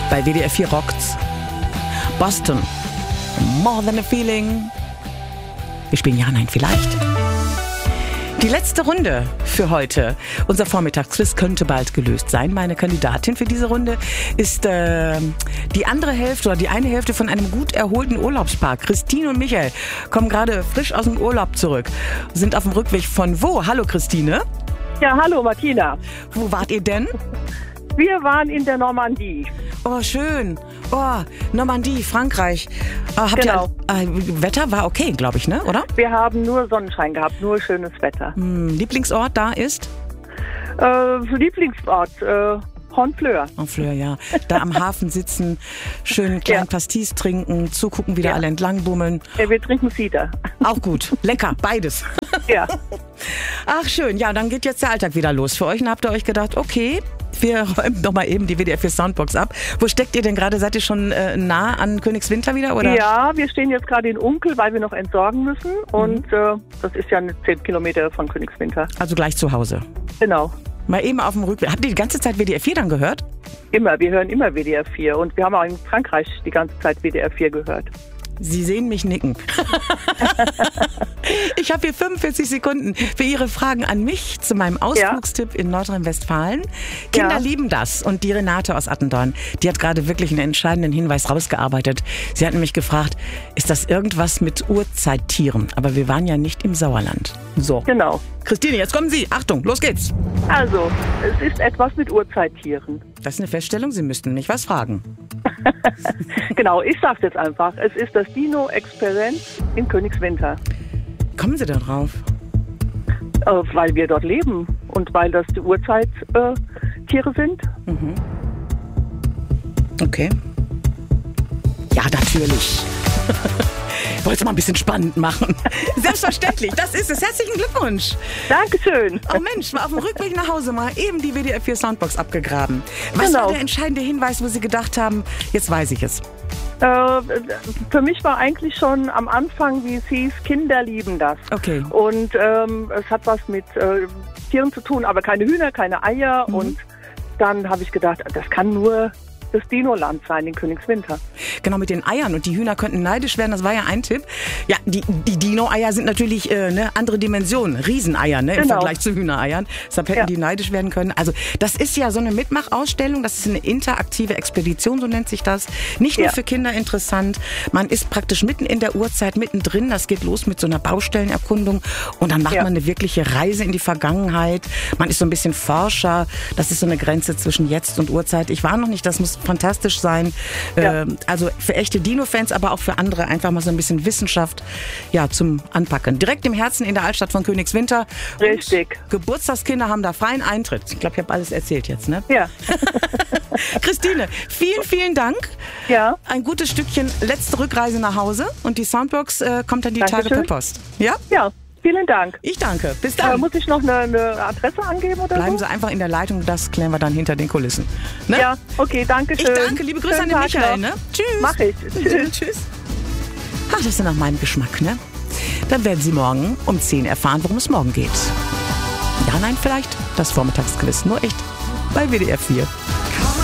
Bei WDR 4 rockt's. Boston. More Than a Feeling. Wir spielen Ja, Nein, Vielleicht. Die letzte Runde für heute. Unser Vormittagsquiz könnte bald gelöst sein. Meine Kandidatin für diese Runde ist die andere Hälfte oder die eine Hälfte von einem gut erholten Urlaubspaar. Christine und Michael kommen gerade frisch aus dem Urlaub zurück. Sind auf dem Rückweg von wo? Hallo Christine. Ja, hallo Martina. Wo wart ihr denn? Wir waren in der Normandie. Oh, schön. Oh, Normandie, Frankreich. Habt Genau. ihr, Wetter war okay, glaube ich, ne? Oder? Wir haben nur Sonnenschein gehabt, nur schönes Wetter. Lieblingsort da ist? Lieblingsort, Honfleur. Honfleur, ja. Da am Hafen sitzen, schön kleinen Pastis trinken, zugucken, wie da alle entlang bummeln. Ja, wir trinken Cider. Auch gut. Lecker, beides. Ja. Ach, schön. Ja, dann geht jetzt der Alltag wieder los für euch. Und habt ihr euch gedacht, okay, wir räumen noch mal eben die WDR 4 Soundbox ab. Wo steckt ihr denn gerade? Seid ihr schon nah an Königswinter wieder? Oder? Ja, wir stehen jetzt gerade in Unkel, weil wir noch entsorgen müssen. Und das ist ja 10 Kilometer von Königswinter. Also gleich zu Hause. Genau. Mal eben auf dem Rückweg. Habt ihr die ganze Zeit WDR 4 dann gehört? Immer, wir hören immer WDR 4. Und wir haben auch in Frankreich die ganze Zeit WDR 4 gehört. Sie sehen mich nicken. Ich habe hier 45 Sekunden für Ihre Fragen an mich zu meinem Ausflugstipp in Nordrhein-Westfalen. Kinder lieben das. Und die Renate aus Attendorn, die hat gerade wirklich einen entscheidenden Hinweis rausgearbeitet. Sie hat nämlich gefragt, ist das irgendwas mit Urzeittieren? Aber wir waren ja nicht im Sauerland. So. Genau. Christine, jetzt kommen Sie. Achtung, los geht's. Also, es ist etwas mit Urzeittieren. Das ist eine Feststellung, Sie müssten mich was fragen. Genau, ich sag's jetzt einfach. Es ist das Dino-Experiment in Königswinter. Kommen Sie da drauf? Weil wir dort leben und weil das die Urzeittiere sind. Okay. Ja, natürlich. Ich wollte es mal ein bisschen spannend machen. Selbstverständlich, das ist es. Herzlichen Glückwunsch. Dankeschön. Oh Mensch, mal auf dem Rückweg nach Hause mal eben die WDR 4 Soundbox abgegraben. Was Genau. war der entscheidende Hinweis, wo Sie gedacht haben, jetzt weiß ich es? Für mich war eigentlich schon am Anfang, wie es hieß, Kinder lieben das. Okay. Und es hat was mit Tieren zu tun, aber keine Hühner, keine Eier. Und dann habe ich gedacht, das kann nur das Dino-Land sein in Königswinter. Genau, mit den Eiern. Und die Hühner könnten neidisch werden, das war ja ein Tipp. Ja, die Dino-Eier sind natürlich eine andere Dimension. Rieseneier, ne, im Vergleich zu Hühnereiern. Deshalb hätten die neidisch werden können. Also das ist ja so eine Mitmachausstellung, das ist eine interaktive Expedition, so nennt sich das. Nicht nur für Kinder interessant. Man ist praktisch mitten in der Urzeit, mittendrin. Das geht los mit so einer Baustellenerkundung. Und dann macht man eine wirkliche Reise in die Vergangenheit. Man ist so ein bisschen Forscher. Das ist so eine Grenze zwischen Jetzt und Urzeit. Ich war noch nicht, das muss fantastisch sein. Also für echte Dino-Fans, aber auch für andere einfach mal so ein bisschen Wissenschaft zum Anpacken. Direkt im Herzen in der Altstadt von Königswinter. Richtig. Und Geburtstagskinder haben da freien Eintritt. Ich glaube, ich habe alles erzählt jetzt, ne? Ja. Christine, vielen, vielen Dank. Ja. Ein gutes Stückchen letzte Rückreise nach Hause und die Soundbox kommt dann die Tage per Post. Ja? Ja. Vielen Dank. Ich danke. Bis dann. Muss ich noch eine Adresse angeben oder Bleiben so? Sie einfach in der Leitung, das klären wir dann hinter den Kulissen. Ne? Ja, okay, danke schön. Ich danke. Liebe Grüße an den Michael. Ne? Tschüss. Mach ich. Tschüss. Tschüss. Ach, das ist nach meinem Geschmack, ne? Dann werden Sie morgen um 10 erfahren, worum es morgen geht. Ja, nein, vielleicht das Vormittagsquiz. Nur echt bei WDR 4.